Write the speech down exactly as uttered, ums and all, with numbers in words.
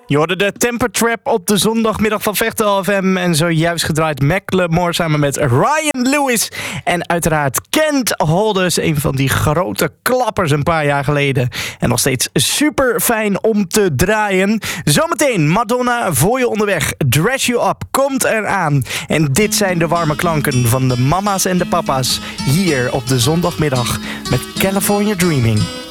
Je hoorde de Temper Trap op de zondagmiddag van Vechtel F M. En zojuist gedraaid Macklemore samen met Ryan Lewis. En uiteraard Kent Holders, een van die grote klappers een paar jaar geleden. En nog steeds super fijn om te draaien. Zometeen Madonna voor je onderweg. Dress You Up komt eraan. En dit zijn de warme klanken van de mama's en de papa's. Hier op de zondagmiddag met California Dreaming.